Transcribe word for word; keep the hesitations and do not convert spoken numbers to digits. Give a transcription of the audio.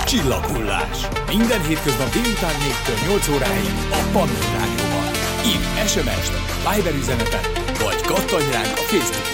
Csillaghullás. Minden hétköznap délután négytől nyolc óráig a Pannon Rádióban. Írj es em est, Viber üzenetet, vagy kattanj ránk a Facebook